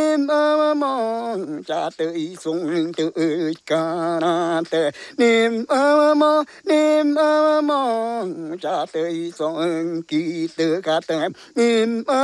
niệm mong cha tới xuống tới ca tê niệm mong cha tới xuống kỳ tư ca tê niệm